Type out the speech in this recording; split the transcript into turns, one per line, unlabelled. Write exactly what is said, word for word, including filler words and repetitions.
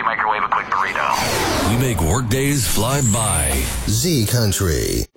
microwave a quick burrito.
We make workdays fly by.
Z Country.